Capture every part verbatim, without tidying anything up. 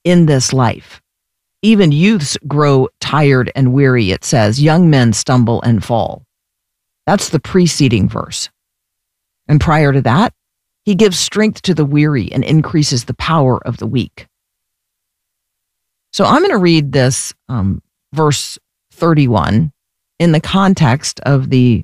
in this life. Even youths grow tired and weary, it says. Young men stumble and fall. That's the preceding verse. And prior to that, he gives strength to the weary and increases the power of the weak. So I'm going to read this um, verse thirty-one in the context of the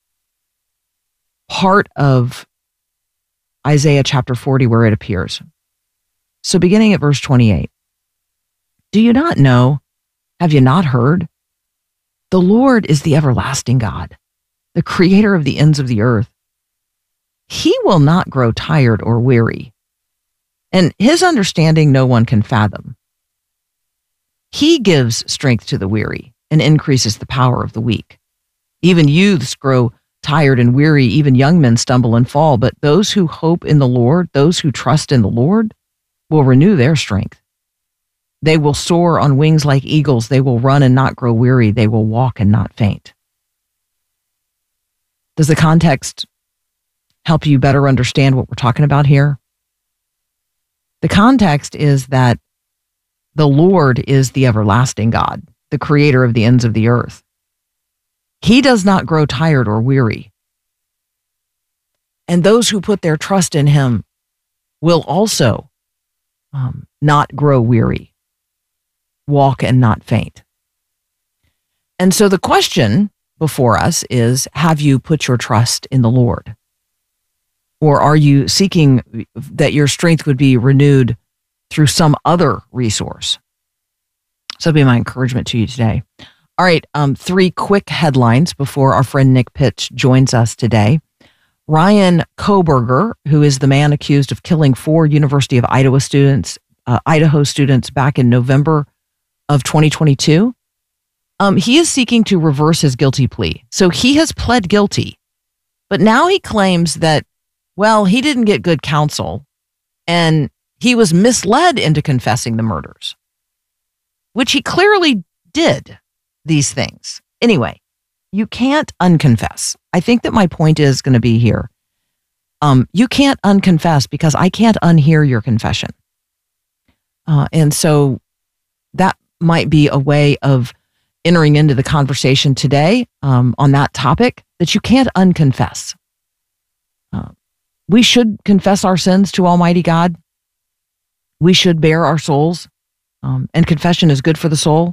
part of Isaiah chapter forty where it appears. So beginning at verse twenty-eight. Do you not know? Have you not heard? The Lord is the everlasting God, the creator of the ends of the earth. He will not grow tired or weary, and his understanding no one can fathom. He gives strength to the weary and increases the power of the weak. Even youths grow tired and weary, even young men stumble and fall, but those who hope in the Lord, those who trust in the Lord, will renew their strength. They will soar on wings like eagles. They will run and not grow weary. They will walk and not faint. Does the context help you better understand what we're talking about here? The context is that the Lord is the everlasting God, the creator of the ends of the earth. He does not grow tired or weary. And those who put their trust in him will also um, not grow weary, walk and not faint. And so the question before us is, have you put your trust in the Lord? Or are you seeking that your strength would be renewed through some other resource? So that'll be my encouragement to you today. All right, um, three quick headlines before our friend Nick Pitch joins us today. Ryan Koberger, who is the man accused of killing four University of Idaho students, uh, Idaho students back in November of twenty twenty-two, um, he is seeking to reverse his guilty plea. So he has pled guilty, but now he claims that, well, he didn't get good counsel and he was misled into confessing the murders, which he clearly did these things. Anyway, you can't unconfess. I think that my point is going to be here. Um, you can't unconfess because I can't unhear your confession. Uh, and so that might be a way of entering into the conversation today um, on that topic, that you can't unconfess. Uh, we should confess our sins to Almighty God. We should bare our souls, um, and confession is good for the soul.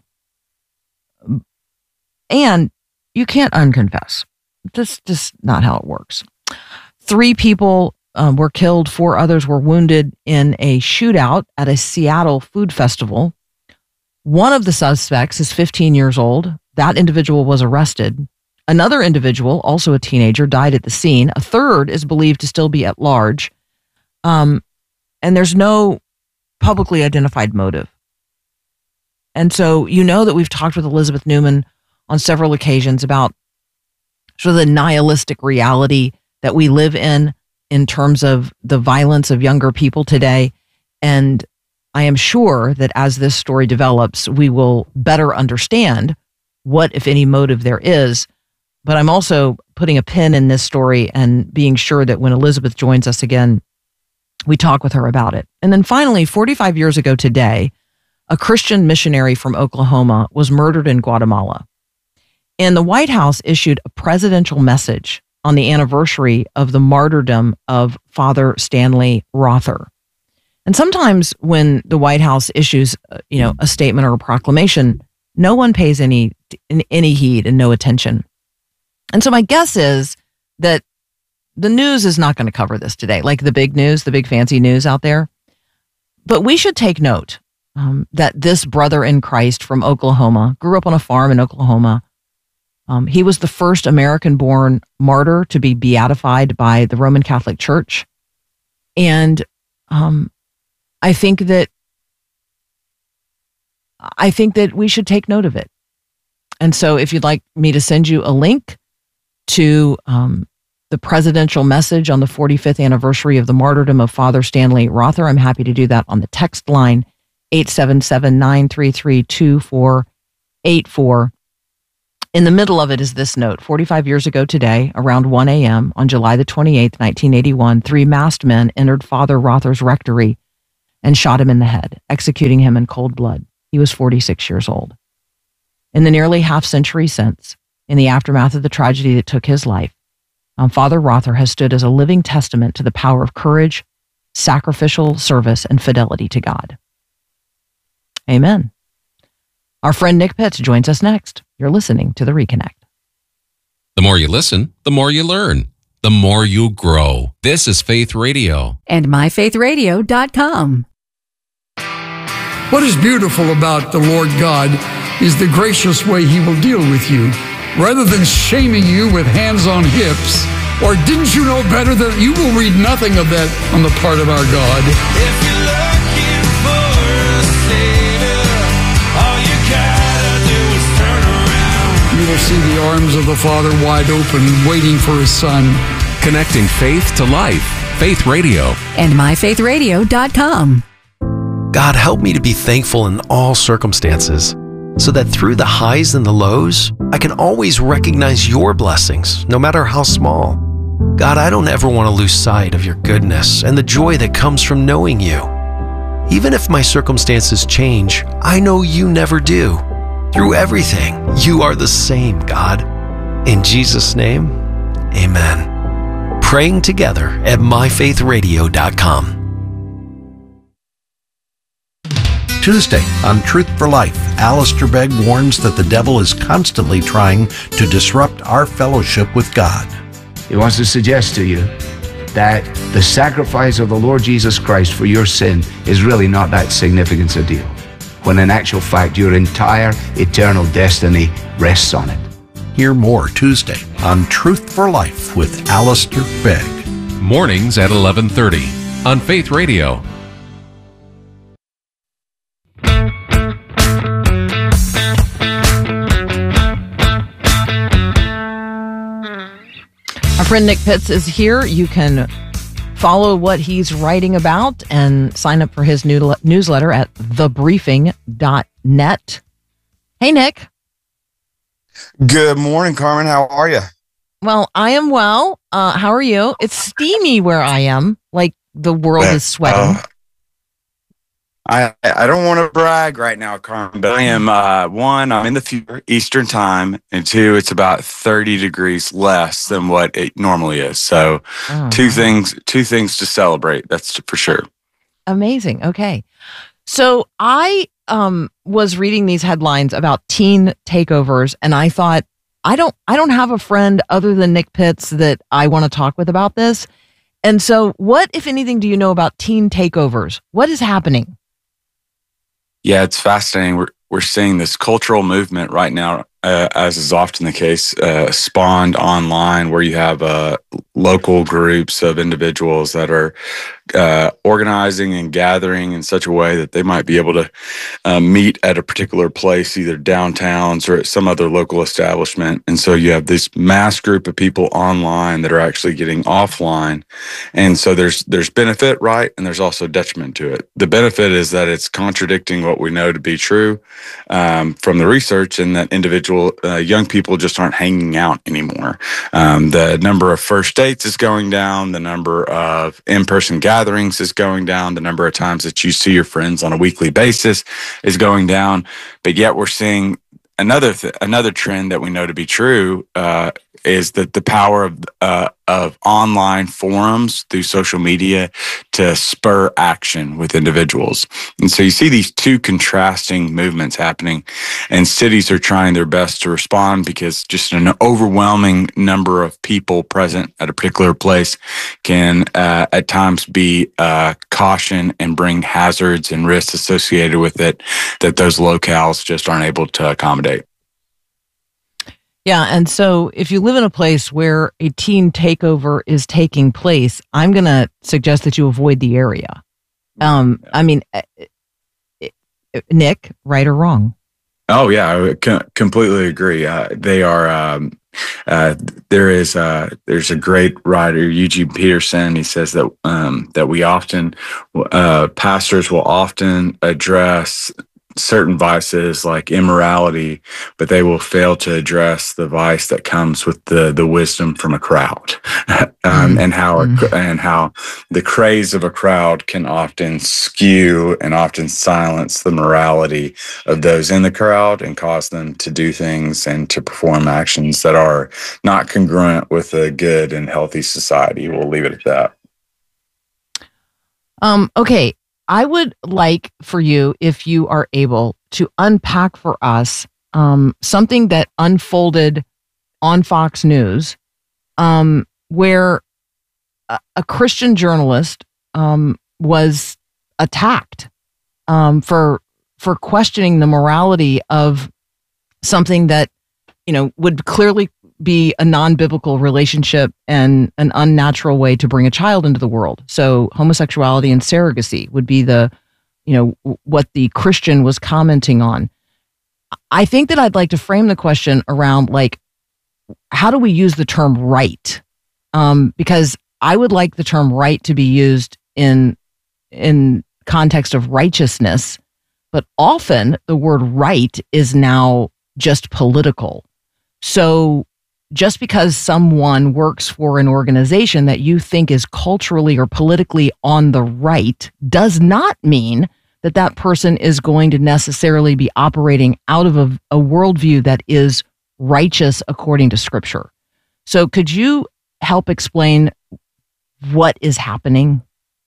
And you can't unconfess. That's just not how it works. Three people um, were killed, four others were wounded in a shootout at a Seattle food festival. One of the suspects is fifteen years old. That individual was arrested. Another individual, also a teenager, died at the scene. A third is believed to still be at large. Um, and there's no publicly identified motive. And so you know that we've talked with Elizabeth Newman on several occasions about sort of the nihilistic reality that we live in, in terms of the violence of younger people today. And I am sure that as this story develops, we will better understand what, if any, motive there is. But I'm also putting a pin in this story and being sure that when Elizabeth joins us again, we talk with her about it. And then finally, forty-five years ago today, a Christian missionary from Oklahoma was murdered in Guatemala. And the White House issued a presidential message on the anniversary of the martyrdom of Father Stanley Rother. And sometimes when the White House issues, uh, you know, a statement or a proclamation, no one pays any any heed and no attention. And so my guess is that the news is not going to cover this today, like the big news, the big fancy news out there. But we should take note um, that this brother in Christ from Oklahoma grew up on a farm in Oklahoma. Um, he was the first American-born martyr to be beatified by the Roman Catholic Church. And um, I think that I think that we should take note of it. And so if you'd like me to send you a link to um, the presidential message on the forty-fifth anniversary of the martyrdom of Father Stanley Rother, I'm happy to do that on the text line, eight seven seven, nine three three, two four eight four. In the middle of it is this note: forty-five years ago today, around one a.m. on July the twenty-eighth, nineteen eighty-one, three masked men entered Father Rother's rectory and shot him in the head, executing him in cold blood. He was forty-six years old. In the nearly half century since, in the aftermath of the tragedy that took his life, um, Father Rother has stood as a living testament to the power of courage, sacrificial service, and fidelity to God. Amen. Our friend Nick Pitts joins us next. You're listening to The Reconnect. The more you listen, the more you learn, the more you grow. This is Faith Radio. And my faith radio dot com. What is beautiful about the Lord God is the gracious way He will deal with you. Rather than shaming you with hands on hips, or didn't you know better, that you will read nothing of that on the part of our God. If you're looking for a savior, all you gotta do is turn around. You will see the arms of the Father wide open, waiting for His Son. Connecting faith to life. Faith Radio. And my faith radio dot com. God, help me to be thankful in all circumstances, so that through the highs and the lows, I can always recognize your blessings, no matter how small. God, I don't ever want to lose sight of your goodness and the joy that comes from knowing you. Even if my circumstances change, I know you never do. Through everything, you are the same, God. In Jesus' name, amen. Praying together at my faith radio dot com. Tuesday on Truth for Life, Alistair Begg warns that the devil is constantly trying to disrupt our fellowship with God. He wants to suggest to you that the sacrifice of the Lord Jesus Christ for your sin is really not that significant a deal, when in actual fact your entire eternal destiny rests on it. Hear more Tuesday on Truth for Life with Alistair Begg. Mornings at eleven thirty on Faith Radio. Our friend Nick Pitts is here. You can follow what he's writing about and sign up for his new newsletter at the briefing dot net. Hey, Nick. Good morning, Carmen. How are you? Well, I am well. Uh, how are you? It's steamy where I am. Like the world is sweating. Uh, I I don't want to brag right now, Carmen, but I am, uh, one, I'm in the future, Eastern time, and two, it's about thirty degrees less than what it normally is. So Oh, two wow. things, two things to celebrate. That's for sure. Amazing. Okay. So I um was reading these headlines about teen takeovers, and I thought, I don't I don't have a friend other than Nick Pitts that I want to talk with about this. And so what, if anything, do you know about teen takeovers? What is happening? Yeah, it's fascinating. We're we're seeing this cultural movement right now, uh, as is often the case, uh, spawned online, where you have uh, local groups of individuals that are uh, organizing and gathering in such a way that they might be able to uh, meet at a particular place, either downtowns or at some other local establishment. And so you have this mass group of people online that are actually getting offline. And so there's there's benefit, right? And there's also detriment to it. The benefit is that it's contradicting what we know to be true um, from the research, and that individual uh, young people just aren't hanging out anymore. Um, the number of first dates is going down. The number of in-person gatherings is going down. The number of times that you see your friends on a weekly basis is going down. But yet we're seeing another th- another trend that we know to be true uh, is that the power of uh, of online forums through social media to spur action with individuals. And so you see these two contrasting movements happening, and cities are trying their best to respond, because just an overwhelming number of people present at a particular place can uh, at times be uh, caution and bring hazards and risks associated with it that those locales just aren't able to accommodate. Yeah, and so if you live in a place where a teen takeover is taking place, I'm going to suggest that you avoid the area. Um, I mean, uh, uh, Nick, right or wrong? Oh yeah, I would co- completely agree. Uh, they are. Um, uh, there is. Uh, there's a great writer, Eugene Peterson. He says that um, that we often, uh, pastors will often address certain vices like immorality, but they will fail to address the vice that comes with the the wisdom from a crowd, um, mm. and how mm. and how the craze of a crowd can often skew and often silence the morality of those in the crowd and cause them to do things and to perform actions that are not congruent with a good and healthy society. We'll leave it at that. Um. Okay. I would like for you, if you are able, to unpack for us um, something that unfolded on Fox News, um, where a, a Christian journalist um, was attacked um, for for questioning the morality of something that, you know, would clearly be a non-biblical relationship and an unnatural way to bring a child into the world. So homosexuality and surrogacy would be the, you know, what the Christian was commenting on. I think that I'd like to frame the question around, like, how do we use the term right? Um, because I would like the term right to be used in, in context of righteousness, but often the word right is now just political. So just because someone works for an organization that you think is culturally or politically on the right does not mean that that person is going to necessarily be operating out of a, a worldview that is righteous according to Scripture. So could you help explain what is happening?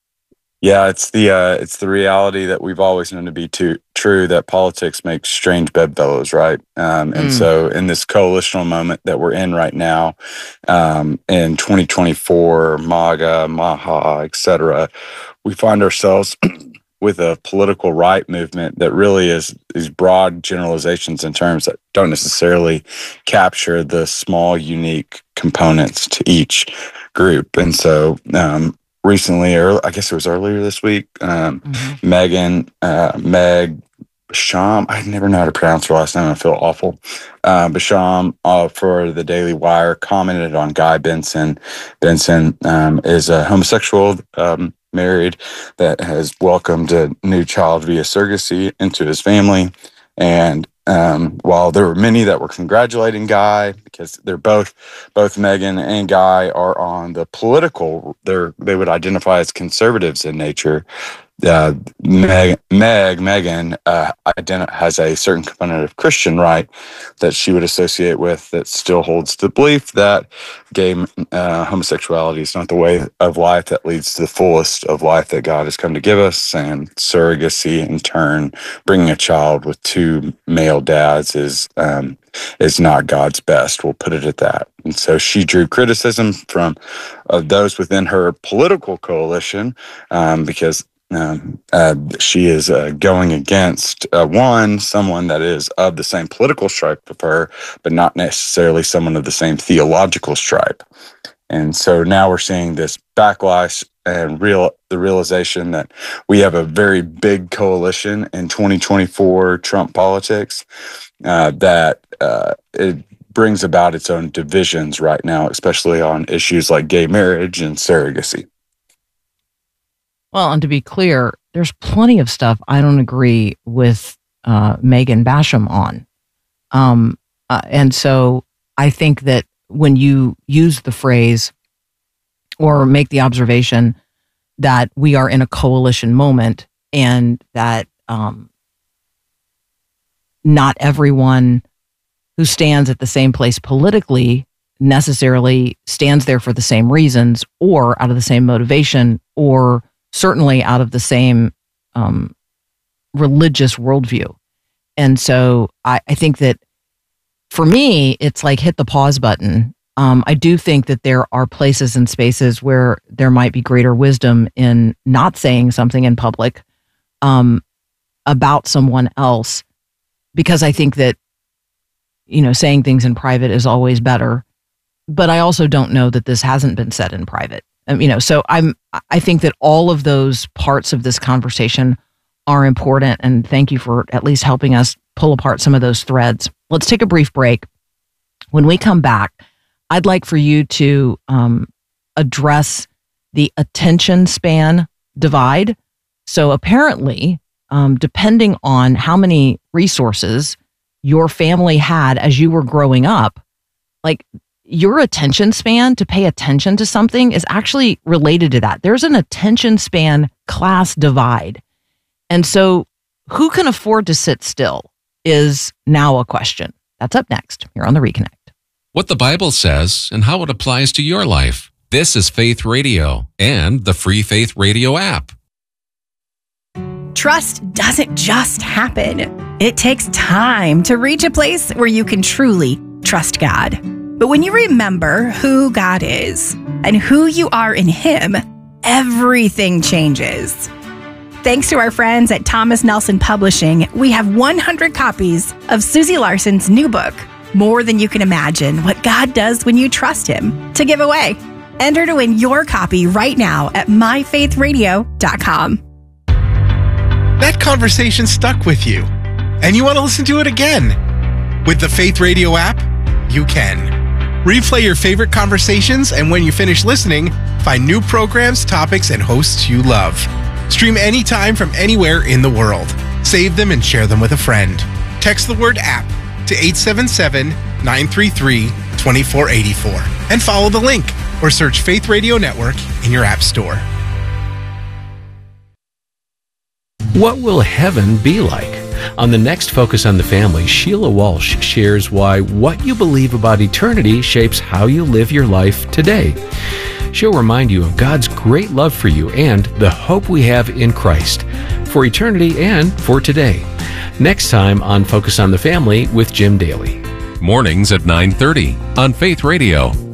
Yeah, it's the uh, it's the reality that we've always known to be too, true, that politics makes strange bedfellows, right? Um, and mm. so in this coalitional moment that we're in right now, um, in twenty twenty-four, MAGA, MAHA, et cetera, we find ourselves with a political right movement that really is these broad generalizations in terms that don't necessarily capture the small, unique components to each group. And so, um, recently, or I guess it was earlier this week, um, mm-hmm. Megan, uh, Meg Basham, I never know how to pronounce her last name. I feel awful. Uh, Basham uh, for the Daily Wire commented on Guy Benson. Benson um, is a homosexual, um, married, that has welcomed a new child via surrogacy into his family. And Um, while there were many that were congratulating Guy, because they're both, both Megan and Guy are on the political, they're, they would identify as conservatives in nature. Uh, Meg, Meg, Megan uh, identi- has a certain component of Christian right that she would associate with that still holds the belief that gay uh, homosexuality is not the way of life that leads to the fullest of life that God has come to give us, and surrogacy, in turn, bringing a child with two male dads is um, is not God's best. We'll put it at that. And so she drew criticism from uh, those within her political coalition um, because Um, uh, she is uh, going against uh, one, someone that is of the same political stripe of her, but not necessarily someone of the same theological stripe. And so now we're seeing this backlash and real the realization that we have a very big coalition in twenty twenty-four Trump politics uh, that uh, it brings about its own divisions right now, especially on issues like gay marriage and surrogacy. Well, and to be clear, there's plenty of stuff I don't agree with uh, Megan Basham on. Um, uh, and so I think that when you use the phrase or make the observation that we are in a coalition moment and that um, not everyone who stands at the same place politically necessarily stands there for the same reasons or out of the same motivation or certainly out of the same um, religious worldview. And so I, I think that for me, it's like hit the pause button. Um, I do think that there are places and spaces where there might be greater wisdom in not saying something in public um, about someone else, because I think that, you know, saying things in private is always better. But I also don't know that this hasn't been said in private. Um, you know, so I'm. I think that all of those parts of this conversation are important, and thank you for at least helping us pull apart some of those threads. Let's take a brief break. When we come back, I'd like for you to um, address the attention span divide. So apparently, um, depending on how many resources your family had as you were growing up, like your attention span to pay attention to something is actually related to that. There's an attention span class divide. And so who can afford to sit still is now a question. That's up next here on The Reconnect. What the Bible says and how it applies to your life. This is Faith Radio and the free Faith Radio app. Trust doesn't just happen. It takes time to reach a place where you can truly trust God. But when you remember who God is and who you are in Him, everything changes. Thanks to our friends at Thomas Nelson Publishing, we have one hundred copies of Susie Larson's new book, More Than You Can Imagine, What God Does When You Trust Him, to give away. Enter to win your copy right now at my faith radio dot com. That conversation stuck with you, and you want to listen to it again. With the Faith Radio app, you can. Replay your favorite conversations, and when you finish listening, find new programs, topics, and hosts you love. Stream anytime from anywhere in the world. Save them and share them with a friend. Text the word app to eight seven seven, nine three three, two four eight four and follow the link or search Faith Radio Network in your app store. What will heaven be like? On the next Focus on the Family, Sheila Walsh shares why what you believe about eternity shapes how you live your life today. She'll remind you of God's great love for you and the hope we have in Christ for eternity and for today. Next time on Focus on the Family with Jim Daly. Mornings at nine thirty on Faith Radio.